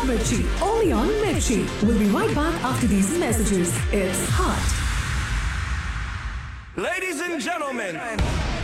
Mirchi. Only on Mirchi. We'll be right back after these messages. It's hot. Ladies and gentlemen.